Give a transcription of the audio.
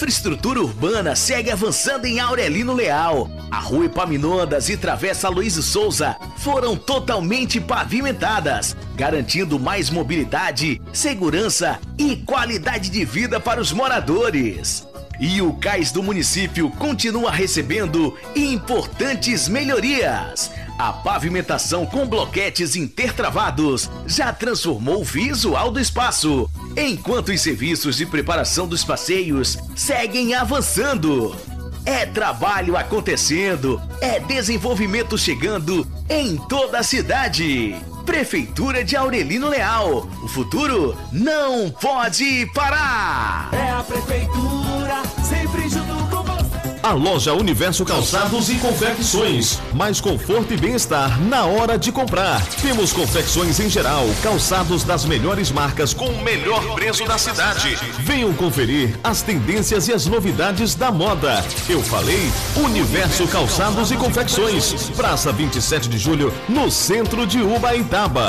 infraestrutura urbana segue avançando em Aurelino Leal. A Rua Epaminondas e Travessa Aloysio Souza foram totalmente pavimentadas, garantindo mais mobilidade, segurança e qualidade de vida para os moradores. E o cais do município continua recebendo importantes melhorias. A pavimentação com bloquetes intertravados já transformou o visual do espaço, enquanto os serviços de preparação dos passeios seguem avançando. É trabalho acontecendo, é desenvolvimento chegando em toda a cidade. Prefeitura de Aurelino Leal, o futuro não pode parar! É a prefeitura, sempre junto com você. A loja Universo Calçados e Confecções. Mais conforto e bem-estar na hora de comprar. Temos confecções em geral, calçados das melhores marcas com o melhor preço da cidade. Venham conferir as tendências e as novidades da moda. Eu falei Universo Calçados e Confecções. Praça 27 de Julho, no centro de Ubaitaba.